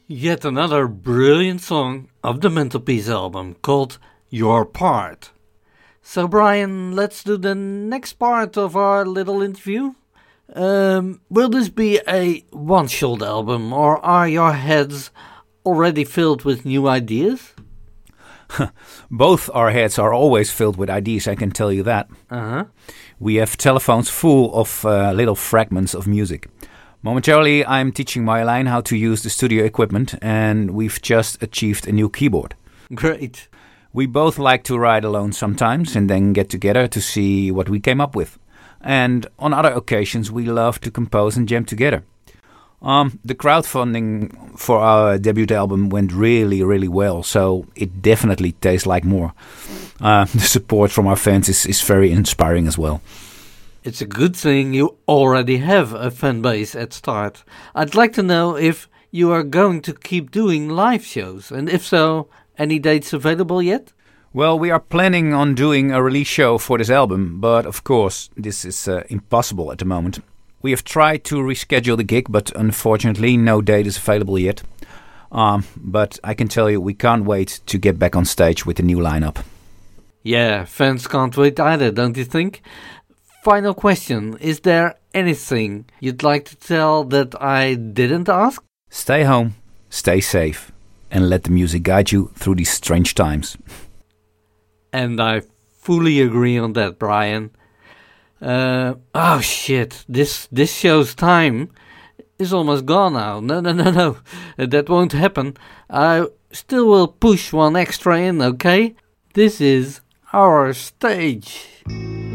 Yet another brilliant song of the Mantelpiece album called Your Part. So Brian, let's do the next part of our little interview. Will this be a one-shot album, or are your heads already filled with new ideas? Both our heads are always filled with ideas, I can tell you that. Uh-huh. We have telephones full of little fragments of music. Momentarily, I'm teaching Marjolein how to use the studio equipment, and we've just achieved a new keyboard. Great. We both like to write alone sometimes and then get together to see what we came up with. And on other occasions, we love to compose and jam together. The crowdfunding for our debut album went really, really well, so it definitely tastes like more. The support from our fans is very inspiring as well. It's a good thing you already have a fan base at start. I'd like to know if you are going to keep doing live shows, and if so, any dates available yet? Well, we are planning on doing a release show for this album, but of course, this is impossible at the moment. We have tried to reschedule the gig, but unfortunately, no date is available yet. But I can tell you, we can't wait to get back on stage with the new lineup. Yeah, fans can't wait either, don't you think? Final question, is there anything you'd like to tell that I didn't ask? Stay home, stay safe, and let the music guide you through these strange times. And I fully agree on that, Brian. Oh shit, this show's time is almost gone now. No, that won't happen. I still will push one extra in, okay? This is our stage.